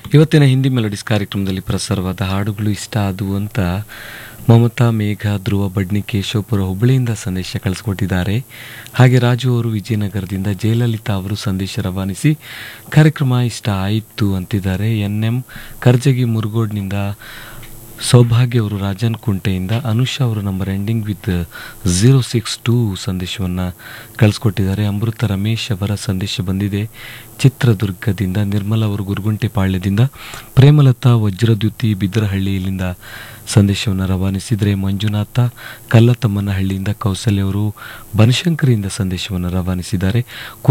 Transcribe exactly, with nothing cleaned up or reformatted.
ಇವತ್ತಿನ ಹಿಂದಿ ಮೆಲೋಡಿಸ್ ಕಾರ್ಯಕ್ರಮದಲ್ಲಿ ಪ್ರಸಾರವಾದ ಹಾಡುಗಳು ಇಷ್ಟ ಆದವು ಅಂತ ಮಮತಾ, ಮೇಘ, ಧ್ರುವ, ಬಡ್ನಿ, ಕೇಶವಪುರ, ಹುಬ್ಬಳ್ಳಿಯಿಂದ ಸಂದೇಶ ಕಳಿಸ್ಕೊಟ್ಟಿದ್ದಾರೆ. ಹಾಗೆ ರಾಜು ಅವರು ವಿಜಯನಗರದಿಂದ, ಜಯಲಲಿತಾ ಅವರು ಸಂದೇಶ ರವಾನಿಸಿ ಕಾರ್ಯಕ್ರಮ ಇಷ್ಟ ಆಯಿತು ಅಂತಿದ್ದಾರೆ. ಎನ್ ಎಂ ಕರ್ಜಗಿ ಮುರುಗೋಡ್ನಿಂದ, ಸೌಭಾಗ್ಯ ಅವರು ರಾಜನ್ ಕುಂಟೆಯಿಂದ, ಅನುಷಾ ಅವರು number ending with zero six two ಸಂದೇಶವನ್ನು ಕಳಿಸ್ಕೊಟ್ಟಿದ್ದಾರೆ. ಅಮೃತ ರಮೇಶ್ ಅವರ ಸಂದೇಶ ಬಂದಿದೆ ಚಿತ್ರದುರ್ಗದಿಂದ. ನಿರ್ಮಲಾ ಅವರು ಗುರುಗುಂಟೆಪಾಳ್ಯದಿಂದ, ಪ್ರೇಮಲತಾ ವಜ್ರದ್ಯುತಿ ಬಿದ್ದರಹಳ್ಳಿಯಿಂದ ಸಂದೇಶವನ್ನು ರವಾನಿಸಿದರೆ. ಮಂಜುನಾಥ ಕಲ್ಲತಮ್ಮನಹಳ್ಳಿಯಿಂದ, ಕೌಸಲ್ಯ ಅವರು ಬನಶಂಕರಿಯಿಂದ ಸಂದೇಶವನ್ನು ರವಾನಿಸಿದ್ದಾರೆ.